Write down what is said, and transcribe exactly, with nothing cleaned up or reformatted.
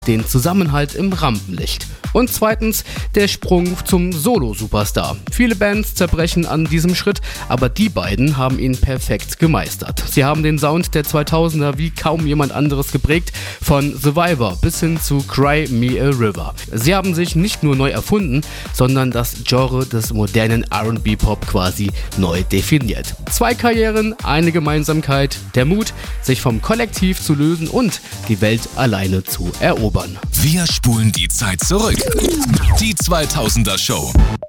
den Zusammenhalt im Rampenlicht. Und zweitens der Sprung zum Solo-Superstar. Viele Bands zerbrechen an diesem Schritt, aber die beiden haben ihn perfekt gemeistert. Sie haben den Sound der zweitausender wie kaum jemand anderes geprägt, von Survivor bis hin zu Cry Me a River. Sie haben sich nicht nur neu erfunden, sondern das Genre des modernen R und B-Pop quasi neu definiert. Zwei Karrieren, eine Gemeinsamkeit, der Mut, sich vom Kollektiv zu lösen und die Welt alleine zu erobern. Wir spulen die Zeit zurück. Die zweitausender Show.